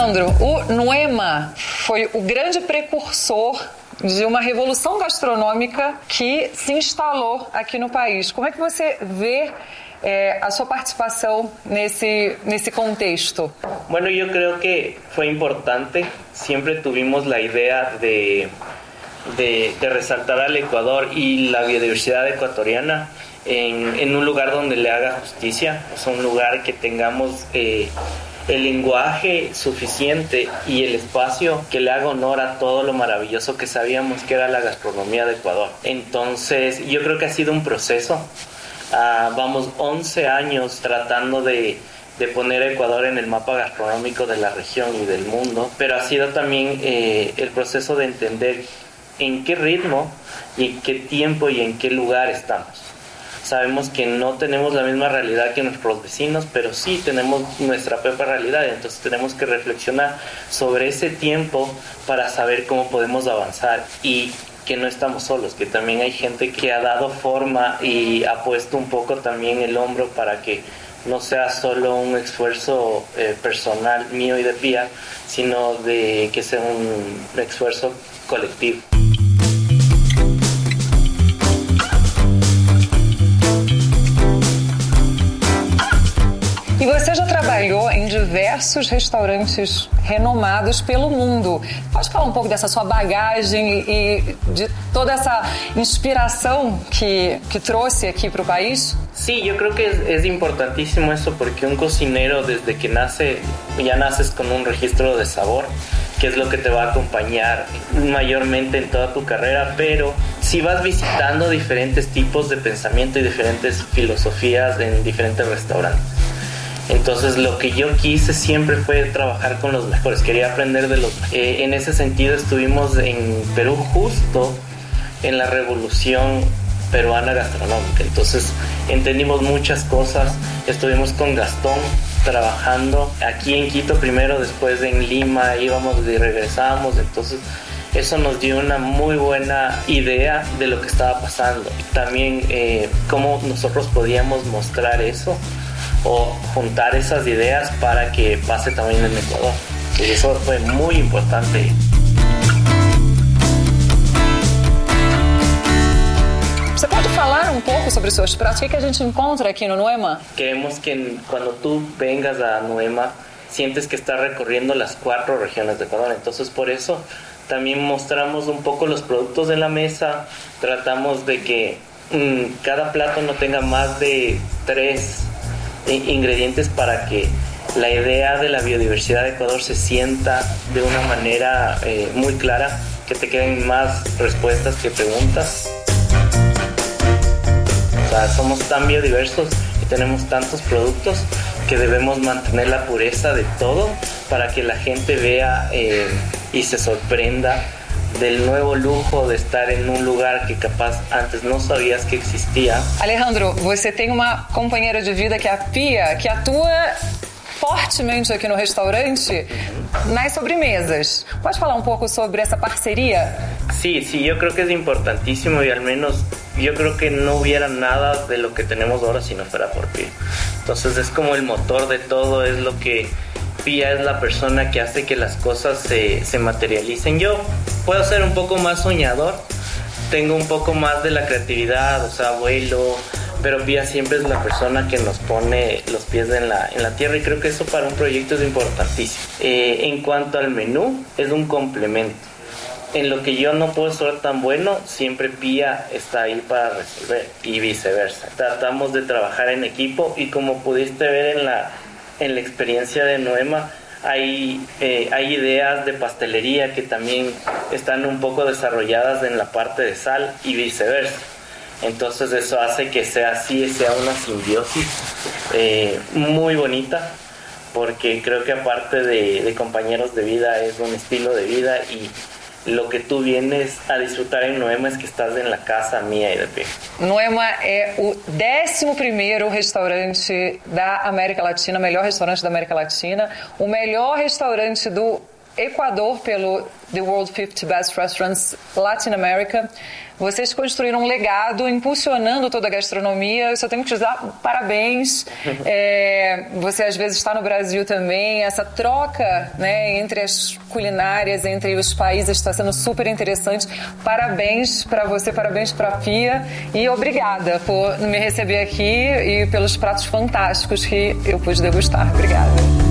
Alejandro, o Noema foi o grande precursor de uma revolução gastronômica que se instalou aqui no país. Como é que você vê a sua participação nesse contexto? Bueno, yo creo que fue importante. Siempre tuvimos la idea de resaltar al Ecuador y la biodiversidad ecuatoriana en un lugar donde le haga justicia, o sea, un lugar que tengamos el lenguaje suficiente y el espacio que le haga honor a todo lo maravilloso que sabíamos que era la gastronomía de Ecuador. Entonces, yo creo que ha sido un proceso. Vamos 11 años tratando de poner a Ecuador en el mapa gastronómico de la región y del mundo, pero ha sido también el proceso de entender en qué ritmo y en qué tiempo y en qué lugar estamos. Sabemos que no tenemos la misma realidad que nuestros vecinos, pero sí tenemos nuestra propia realidad, entonces tenemos que reflexionar sobre ese tiempo para saber cómo podemos avanzar y que no estamos solos, que también hay gente que ha dado forma y ha puesto un poco también el hombro para que no sea solo un esfuerzo personal mío y de Pía, sino de que sea un esfuerzo colectivo. E você já trabalhou em diversos restaurantes renomados pelo mundo. Pode falar um pouco dessa sua bagagem e de toda essa inspiração que trouxe aqui para o país? Sí, yo creo que es importantísimo eso porque un cocinero desde que nace, ya naces con un registro de sabor, que es lo que te va a acompañar mayormente en toda tu carrera, pero si vas visitando diferentes tipos de pensamiento y diferentes filosofías en diferentes restaurantes. Entonces lo que yo quise siempre fue trabajar con los mejores, quería aprender de los mejores. En ese sentido estuvimos en Perú justo en la revolución peruana gastronómica, entonces entendimos muchas cosas, estuvimos con Gastón trabajando aquí en Quito primero, después en Lima, íbamos y regresábamos, entonces eso nos dio una muy buena idea de lo que estaba pasando. También cómo nosotros podíamos mostrar eso o juntar esas ideas para que pase también en Ecuador. Y eso fue muy importante. Você pode falar um pouco sobre os seus pratos? O que a gente encontra aqui no Noema? Queremos que cuando tú vengas a Noema sientes que estás recorriendo las 4 regiones de Ecuador. Entonces por eso también mostramos un poco los productos en la mesa. Tratamos de que cada plato no tenga más de 3 ingredientes para que la idea de la biodiversidad de Ecuador se sienta de una manera muy clara, que te queden más respuestas que preguntas. O sea, somos tan biodiversos y tenemos tantos productos que debemos mantener la pureza de todo para que la gente vea y se sorprenda del nuevo lujo de estar en un lugar que capaz antes não sabias que existia. Alejandro, você tem uma companheira de vida que é a Pia, que atua fortemente aqui no restaurante nas sobremesas. Pode falar um pouco sobre essa parceria? Sí, yo creo que es importantísimo y al menos yo creo que no hubiera nada de lo que tenemos ahora si no fuera por Pia. Entonces es como el motor de todo, es lo que Pia es la persona que hace que las cosas se materialicen. Yo puedo ser un poco más soñador, tengo un poco más de la creatividad, o sea, vuelo, pero Pia siempre es la persona que nos pone los pies en la tierra y creo que eso para un proyecto es importantísimo. En cuanto al menú, es un complemento. En lo que yo no puedo ser tan bueno, siempre Pia está ahí para resolver y viceversa. Tratamos de trabajar en equipo y como pudiste ver en la experiencia de Noema, hay ideas de pastelería que también están un poco desarrolladas en la parte de sal y viceversa. Entonces eso hace que sea así, sea una simbiosis muy bonita, porque creo que aparte de compañeros de vida es un estilo de vida y lo que tú vienes a disfrutar em Noema é que estás em la casa minha e da Pia. Noema é o 11º restaurante da América Latina, melhor restaurante da América Latina, o melhor restaurante do Equador pelo The World 50 Best Restaurants Latin America. Vocês construíram um legado, impulsionando toda a gastronomia. Eu só tenho que te dar parabéns. Você às vezes está no Brasil também. Essa troca, né, entre as culinárias, entre os países, está sendo super interessante. Parabéns para você, parabéns para a Pia. E obrigada por me receber aqui e pelos pratos fantásticos que eu pude degustar. Obrigada.